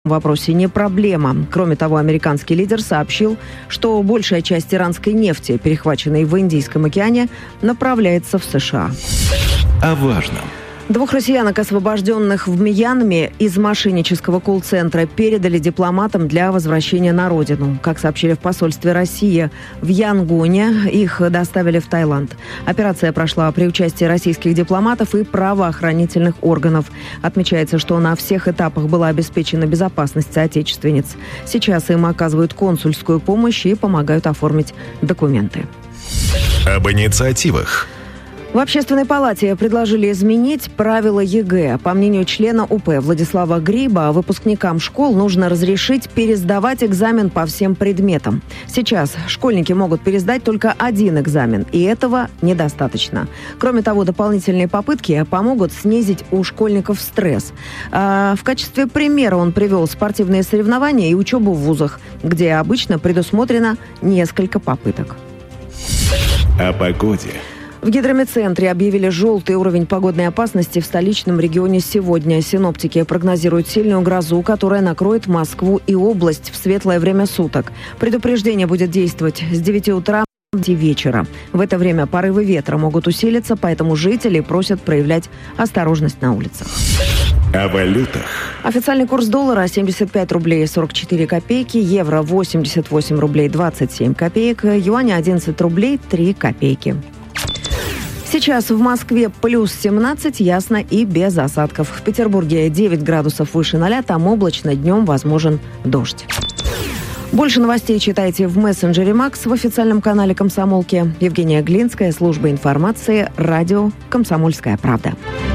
в вопросе не проблема. Кроме того, американский лидер сообщил, что большая часть иранской нефти, перехваченной в Индийском океане, направляется в США. О важном. 2 россиянок, освобожденных в Мьянме из мошеннического колл-центра, передали дипломатам для возвращения на родину. Как сообщили в посольстве России в Янгоне, их доставили в Таиланд. Операция прошла при участии российских дипломатов и правоохранительных органов. Отмечается, что на всех этапах была обеспечена безопасность соотечественниц. Сейчас им оказывают консульскую помощь и помогают оформить документы. Об инициативах. В Общественной палате предложили изменить правила ЕГЭ. По мнению члена УП Владислава Гриба, выпускникам школ нужно разрешить пересдавать экзамен по всем предметам. Сейчас школьники могут пересдать только 1 экзамен, и этого недостаточно. Кроме того, дополнительные попытки помогут снизить у школьников стресс. В качестве примера он привел спортивные соревнования и учебу в вузах, где обычно предусмотрено несколько попыток. О погоде. В гидрометцентре объявили желтый уровень погодной опасности в столичном регионе сегодня. Синоптики прогнозируют сильную грозу, которая накроет Москву и область в светлое время суток. Предупреждение будет действовать с 9 утра до 10 вечера. В это время порывы ветра могут усилиться, поэтому жители просят проявлять осторожность на улицах. О валютах. Официальный курс доллара 75 рублей 44 копейки, евро 88 рублей 27 копеек, юаня 11 рублей 3 копейки. Сейчас в Москве плюс 17, ясно и без осадков. В Петербурге 9 градусов выше 0, там облачно, днем возможен дождь. Больше новостей читайте в мессенджере Макс в официальном канале «Комсомолки». Евгения Глинская, служба информации, радио «Комсомольская правда».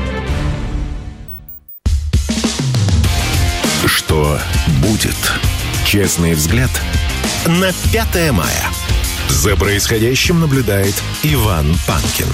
Что будет? Честный взгляд на 5 мая. За происходящим наблюдает Иван Панкин.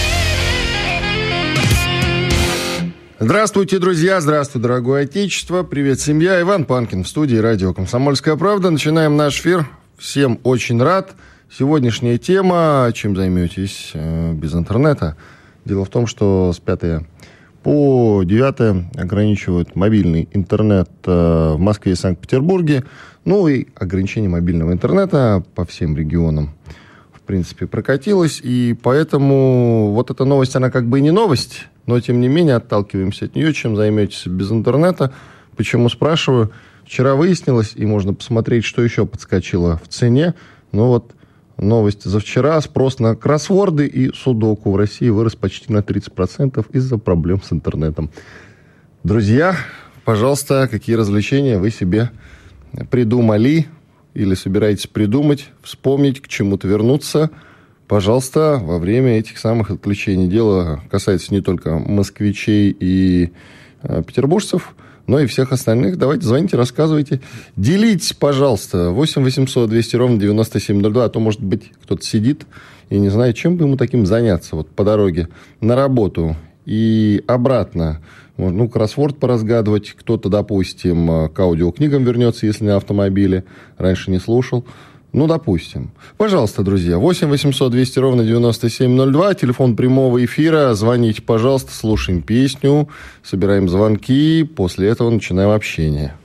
Здравствуйте, друзья! Здравствуй, дорогое отечество! Привет, семья! Иван Панкин в студии радио «Комсомольская правда». Начинаем наш эфир. Всем очень рад. Сегодняшняя тема. Чем займетесь без интернета? Дело в том, что с 5 по 9 ограничивают мобильный интернет в Москве и Санкт-Петербурге. Ну и ограничение мобильного интернета по всем регионам, в принципе, прокатилось. И поэтому вот эта новость, она как бы и не новость, но тем не менее отталкиваемся от нее. Чем займетесь без интернета? Почему, спрашиваю? Вчера выяснилось, и можно посмотреть, что еще подскочило в цене. Ну вот новость за вчера. Спрос на кроссворды и судоку в России вырос почти на 30% из-за проблем с интернетом. Друзья, пожалуйста, какие развлечения вы себе придумали или собираетесь придумать, вспомнить, к чему-то вернуться, пожалуйста, во время этих самых отключений. Дело касается не только москвичей и петербуржцев, но и всех остальных. Давайте, звоните, рассказывайте. Делитесь, пожалуйста. 8 800 200 ровно 9702. А то, может быть, кто-то сидит и не знает, чем бы ему таким заняться вот по дороге на работу и обратно. Ну, кроссворд поразгадывать. Кто-то, допустим, к аудиокнигам вернется, если на автомобиле. Раньше не слушал. Ну, допустим. Пожалуйста, друзья. 8 800 200 ровно 9702. Телефон прямого эфира. Звоните, пожалуйста. Слушаем песню. Собираем звонки. После этого начинаем общение.